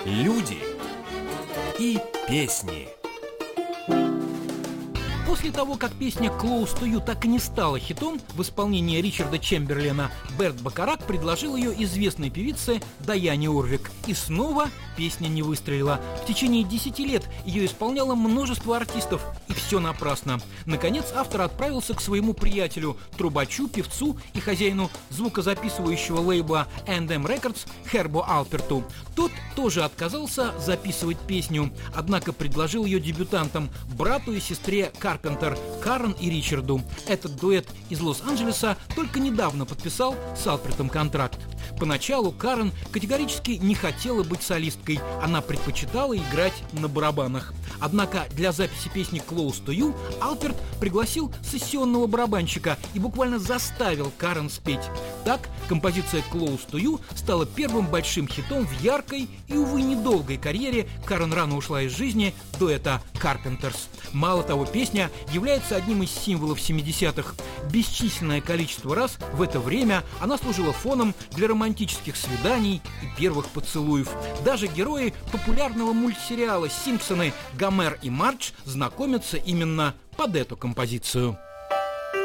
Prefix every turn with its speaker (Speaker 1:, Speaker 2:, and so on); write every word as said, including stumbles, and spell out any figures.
Speaker 1: Люди и песни.
Speaker 2: После того, как песня «Close to You» так и не стала хитом, в исполнении Ричарда Чемберлена Берт Бакарак предложил ее известной певице Дайане Орвик. И снова песня не выстрелила. В течение десяти лет ее исполняло множество артистов, и все напрасно. Наконец автор отправился к своему приятелю, трубачу, певцу и хозяину звукозаписывающего лейбла энд эм Records Хербо Алперту. Тот тоже отказался записывать песню, однако предложил ее дебютантам, брату и сестре Карпентер, Карен и Ричарду. Этот дуэт из Лос-Анджелеса только недавно подписал с Алпертом контракт. Поначалу Карен категорически не хотела быть солисткой, она предпочитала играть на барабанах. Однако для записи песни «Close to You» Алперт пригласил сессионного барабанщика и буквально заставил Карен спеть. Так, композиция «Close to You» стала первым большим хитом в яркой и, увы, недолгой карьере. Карен рано ушла из жизни дуэта Carpenters. Мало того, песня является одним из символов семидесятых. Бесчисленное количество раз в это время она служила фоном для романтических свиданий и первых поцелуев. Даже герои популярного мультсериала «Симпсоны» Гомер и Мардж знакомятся именно под эту композицию.